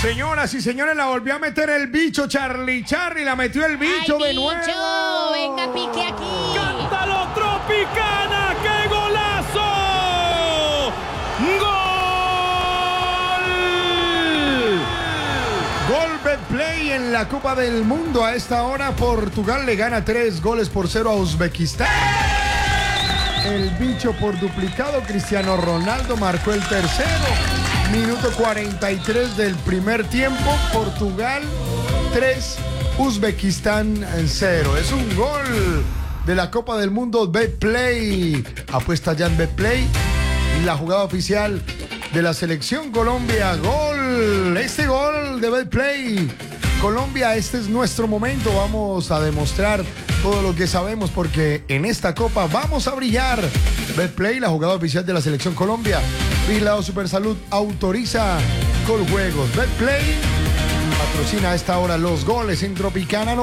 Señoras y señores, la volvió a meter el bicho Charlie. La metió el bicho de nuevo. Venga, pique aquí. ¡Cántalo, Tropicana! ¡Qué golazo! ¡Gol! Betplay en la Copa del Mundo. A esta hora Portugal le gana 3-0 a Uzbekistán. El bicho por duplicado. Cristiano Ronaldo marcó el tercero. Minuto 43 del primer tiempo. Portugal 3, Uzbekistán 0. Es un gol de la Copa del Mundo. Betplay. Apuesta ya en Betplay. La jugada oficial de la selección Colombia. Gol. Este gol de Betplay. Colombia, este es nuestro momento. Vamos a demostrar todo lo que sabemos porque en esta Copa vamos a brillar. Betplay, la jugada oficial de la selección Colombia. Vigilado Supersalud autoriza Coljuegos. Betplay patrocina a esta hora los goles en Tropicana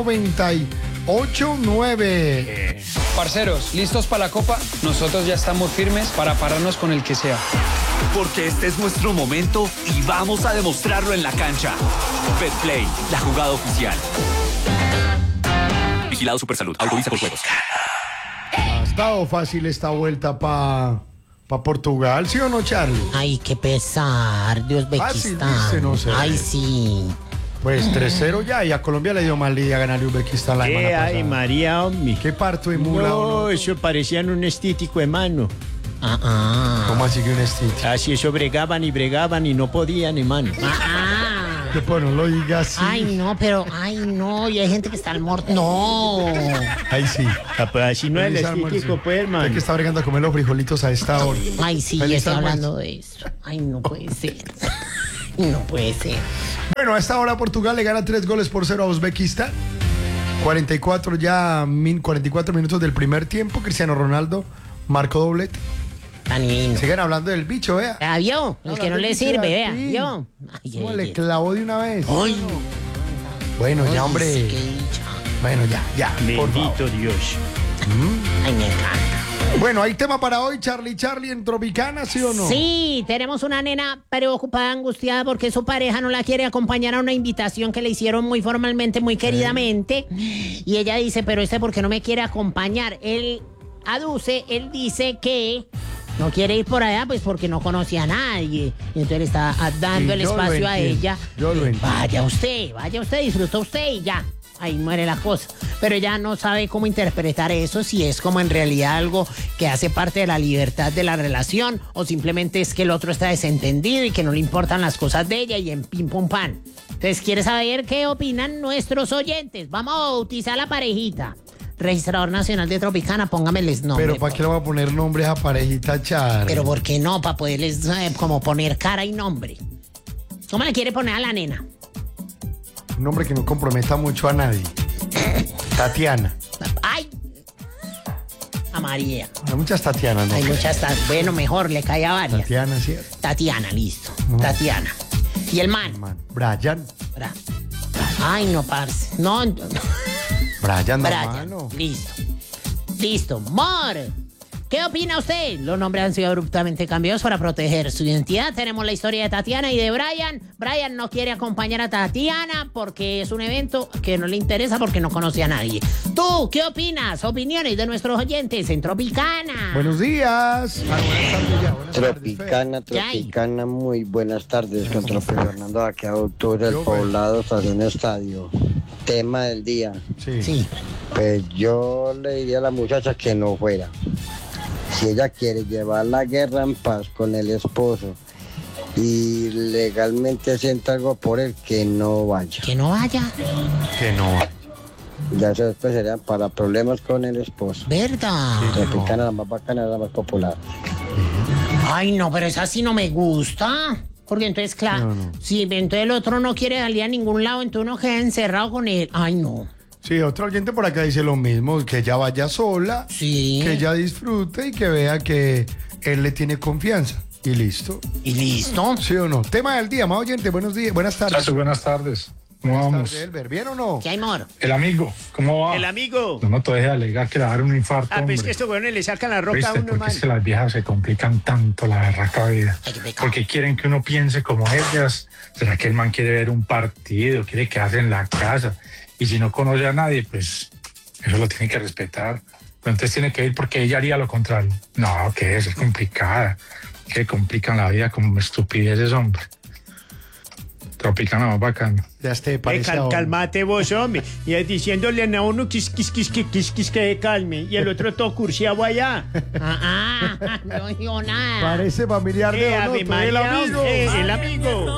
98.9. Parceros, ¿listos para la Copa? Nosotros ya estamos firmes para pararnos con el que sea. Porque este es nuestro momento y vamos a demostrarlo en la cancha. Betplay, la jugada oficial. Vigilado Supersalud, autoriza Coljuegos. Ha estado fácil esta vuelta para Portugal, ¿sí o no, Charlie? Ay, qué pesar de Uzbekistán. Fácil, dice, no sé. Ay, sí. Pues 3-0 ya, y a Colombia le dio mal día ganar Uzbekistán la semana pasada. Ay, María, hombre. ¿Qué parto de mula? No, eso parecía un estítico de mano. ¿Cómo así que un Stitch? Así eso bregaban y no podían, hermano. Que pues no lo digas así. Ay, no, pero, y hay gente que está al muerto. No. Ahí sí. Pues así no es el Feliz almuerzo. estítico, pues, hermano. Usted que está bregando a comer los frijolitos a esta hora. Ay, sí, Feliz estoy almuerzo. hablando de eso. Ay, no puede ser. No puede ser. Bueno, a esta hora Portugal le gana 3-0 a Uzbekistán. 44 minutos del primer tiempo. Cristiano Ronaldo marcó doblete. Tan lindo. Siguen hablando del bicho, vea. ¿Ya vio? El que no le sirve, vea. Sí. ¿Vio? Ay, ¿Cómo ay, le ay. clavó de una vez? Ay, Bueno, ya, ay, hombre. qué dicha. Bueno, ya. Por favor. Bendito Dios. Ay, me encanta. Bueno, ¿hay tema para hoy, Charlie en Tropicana, sí o no? Sí, tenemos una nena preocupada, angustiada porque su pareja no la quiere acompañar a una invitación que le hicieron muy formalmente, muy queridamente. Y ella dice, pero ¿por qué no me quiere acompañar? Él dice que no quiere ir por allá pues porque no conoce a nadie. Y entonces le está dando Sí, el yo lo espacio a entiendo, ella. yo lo entiendo. Vaya usted, disfruta usted y ya. Ahí muere la cosa. Pero ella no sabe cómo interpretar eso, si es como en realidad algo que hace parte de la libertad de la relación o simplemente es que el otro está desentendido y que no le importan las cosas de ella y en pim pum pan. Entonces, ¿quiere saber qué opinan nuestros oyentes? Vamos a bautizar a la parejita. Registrador Nacional de Tropicana, póngameles nombre. Pero ¿para qué le voy a poner nombre a parejita, Charlie? Pero ¿por qué no? Para poderles como poner cara y nombre. ¿Cómo le quiere poner a la nena? Un nombre que no comprometa mucho a nadie. Tatiana. ¡Ay! A María. Hay muchas Tatianas, ¿no? Hay muchas. Bueno, mejor, le cae a varias. Tatiana, ¿cierto? Tatiana, listo. Tatiana. ¿Y el man? Brian. Ay, no, parce. No. Brian, Brian. hermano. Listo. Mor. ¿Qué opina usted? Los nombres han sido abruptamente cambiados para proteger su identidad. Tenemos la historia de Tatiana y de Brian. Brian no quiere acompañar a Tatiana porque es un evento que no le interesa porque no conoce a nadie. ¿Tú qué opinas? Opiniones de nuestros oyentes en Tropicana. Buenos días. Buenas tardes ya. Buenas Tropicana, muy buenas tardes. Con Trope Fernando, aquí a Octubre, el Poblado, Estación Estadio. Tema del día. tardes. Sí. Pues yo le diría a la muchacha que no fuera. Si ella quiere llevar la guerra en paz con el esposo y legalmente siente algo por él, que no vaya. Que no vaya. Que no. Ya eso después serían para problemas con el esposo. ¿Verdad? Tropicana, la más bacana, la más popular. Ay, no, pero esa sí no me gusta. Porque entonces, claro, No. si entonces el otro no quiere salir a ningún lado, entonces uno queda encerrado con él. Ay, no. Sí, otro oyente por acá dice lo mismo, que ella vaya sola, Sí. que ella disfrute y que vea que él le tiene confianza. Y listo. ¿Y listo? ¿Sí o no? Tema del día, más oyente, buenos días, buenas tardes. Muchachos, buenas tardes. ¿Cómo vamos? Elber, ¿bien o no? ¿Qué hay, moro? El amigo, ¿cómo va? El amigo. No te dejes de alegar que le va a dar un infarto, Ah, pues hombre. que estos huevones le sacan la roca a ¿Viste? uno, Porque hermano. es que las viejas se complican tanto la berraca vida. Ay, qué pecado. Porque quieren que uno piense como ellas. ¿Será que el man quiere ver un partido? ¿Quiere quedarse en la casa? Y si no conoce a nadie, pues eso lo tiene que respetar. Pero entonces tiene que ir porque ella haría lo contrario. No, que es complicada. Que complican la vida como estupideces, hombre. Tropican a más bacano. Ya te parece a uno. Calmate vos, hombre. Y es diciéndole a uno que se calme. Y el otro todo cursiado allá. No digo nada. Parece familiar de Ave Donoto, el María, amigo. el amigo.